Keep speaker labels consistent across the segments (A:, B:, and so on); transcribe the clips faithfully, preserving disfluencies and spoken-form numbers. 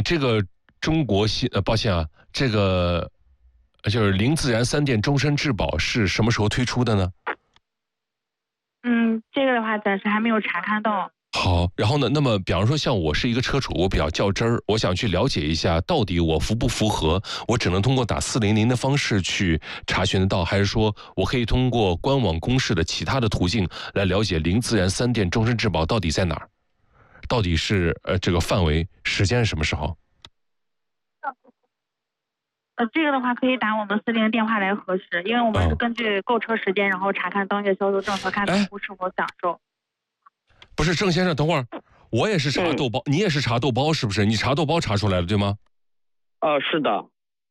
A: 这个中国新呃，抱歉啊，这个就是零自燃三电终身质保是什么时候推出的呢？
B: 嗯，这个的话暂时还没有查看到。
A: 好，然后呢？那么，比方说，像我是一个车主，我比较较真儿，我想去了解一下，到底我符不符合？我只能通过打四零零的方式去查询得到，还是说我可以通过官网公示的其他的途径来了解零自燃三电终身质保到底在哪儿？到底是呃这个范围、时间是什么时候？
B: 呃，这个的话可以打我们四零零电话来核实，因为我们是根据购车时间，然后查看当月销售政策，看客户是否享受。
A: 不是郑先生，等会儿，我也是查豆包，嗯、你也是查豆包是不是？你查豆包查出来了对吗？
C: 呃，是的。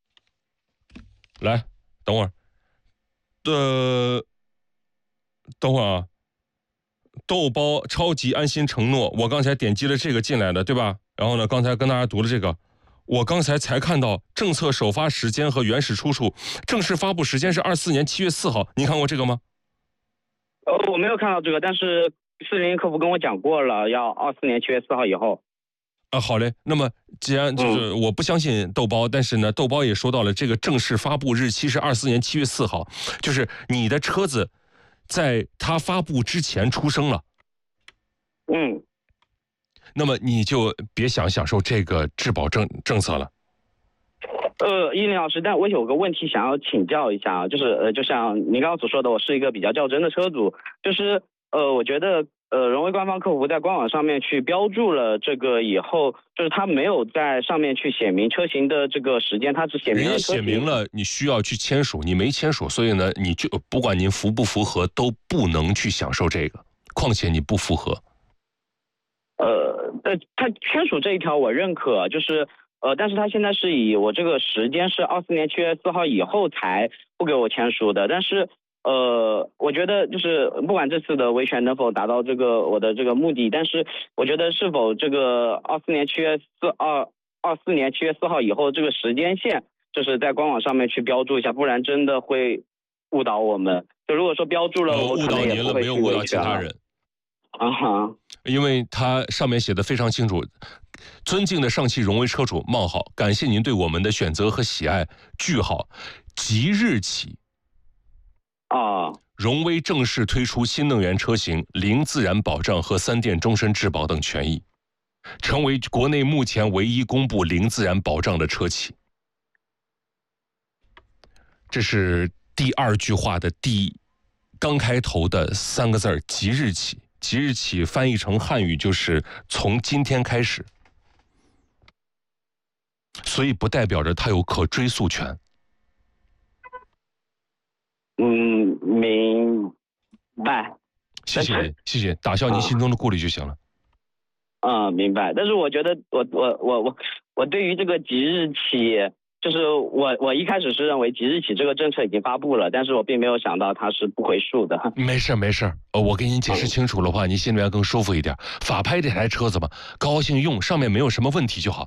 A: 来，等会儿，呃，等会儿啊，豆包超级安心承诺，我刚才点击了这个进来的，对吧？然后呢，刚才跟大家读了这个，我刚才才看到政策首发时间和原始出处，正式发布时间是二四年七月四号，您看过这个吗？
C: 呃，我没有看到这个，但是。四零零客服跟我讲过了，要二四年七月四号以后。
A: 啊，好嘞。那么既然就是我不相信豆包，嗯、但是呢，豆包也说到了这个正式发布日期是二四年七月四号，就是你的车子在它发布之前出生了。
C: 嗯。
A: 那么你就别想享受这个质保政政策了。
C: 呃，依林老师，但我有个问题想要请教一下啊，就是呃，就像您刚刚所说的，我是一个比较较真的车主，就是。呃，我觉得，呃，荣威官方客服在官网上面去标注了这个以后，就是他没有在上面去写明车型的这个时间，他只写明了车型。
A: 人家写明了你需要去签署，你没签署，所以呢，你就不管您符不符合，都不能去享受这个。况且你不符合。
C: 呃，呃，他签署这一条我认可，就是呃，但是他现在是以我这个时间是二四年七月四号以后才不给我签署的，但是。呃，我觉得就是不管这次的维权能否达到这个我的这个目的，但是我觉得是否这个二四年七月四二二四年七月四号以后这个时间线，就是在官网上面去标注一下，不然真的会误导我们。就如果说标注了，我
A: 误导您了，没有误导其他人。
C: 啊哈，
A: 因为它上面写的非常清楚，尊敬的上汽荣威车主冒号，感谢您对我们的选择和喜爱，句号，即日起。
C: 啊，
A: 荣威正式推出新能源车型零自燃保障和三电终身质保等权益，成为国内目前唯一公布零自燃保障的车企。这是第二句话的第刚开头的三个字儿，即日起。即日起翻译成汉语就是从今天开始，所以不代表着它有可追溯权。
C: 嗯，明白。
A: 谢谢您，谢谢，打消您心中的顾虑就行了。
C: 啊、嗯，明白。但是我觉得我，我我我我我对于这个即日起，就是我我一开始是认为即日起这个政策已经发布了，但是我并没有想到它是不回溯的。
A: 没事没事，呃，我给您解释清楚的话，嗯、您心里面更舒服一点。法拍这台车子嘛，高兴用，上面没有什么问题就好。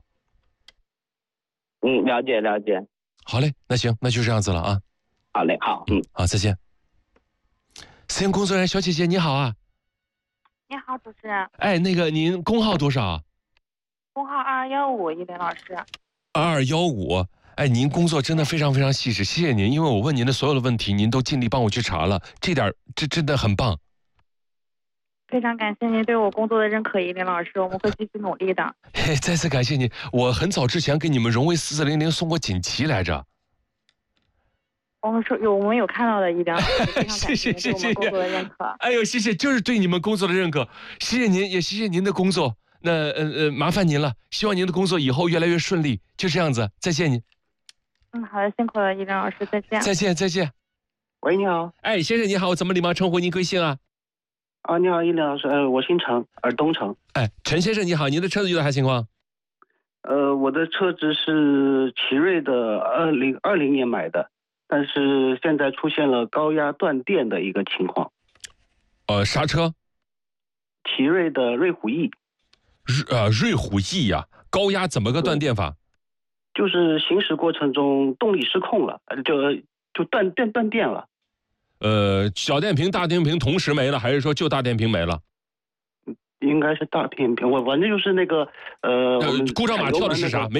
C: 嗯，了解了解。
A: 好嘞，那行，那就这样子了啊。
C: 好嘞，好，嗯，
A: 好，再见。私营工作人员小姐姐你好啊。
B: 你好，主持人。
A: 哎，那个您工号多少？
B: 工号二二幺五，依林老师。
A: 二二幺五，哎，您工作真的非常非常细致，谢谢您，因为我问您的所有的问题，您都尽力帮我去查了，这点这真的很棒。
B: 非常感谢您对我工作的认可，依林老师，我们会继续努力的。
A: 嘿，再次感谢您，我很早之前给你们荣威四四零零送过锦旗来着。
B: 我们说有，我们有看到的，依林老师，非常感
A: 谢
B: 谢您对我们工作的认可。
A: 哎呦，谢谢，就是对你们工作的认可，谢谢您，也谢谢您的工作。那呃呃，麻烦您了，希望您的工作以后越来越顺利。就这样子，再见您。
B: 嗯，好的，辛苦了，依林老师，再见。
A: 再见，再见。
D: 喂，你好。
A: 哎，先生你好，怎么礼貌称呼您贵姓啊？
D: 啊，你好，依林老师，呃，我姓陈，呃，东城。
A: 哎，陈先生你好，您的车子遇到啥情况？
D: 呃，我的车子是奇瑞的，二零二零年买的。但是现在出现了高压断电的一个情况。
A: 呃，啥车？
D: 奇瑞的瑞虎 E。
A: 呃，瑞虎 E 呀、啊，高压怎么个断电法？
D: 就是行驶过程中动力失控了，就就断电断电了。
A: 呃，小电瓶、大电瓶同时没了，还是说就大电瓶没了？
D: 应该是大电瓶，我反正就是那个呃，
A: 呃故障码跳的是啥？没。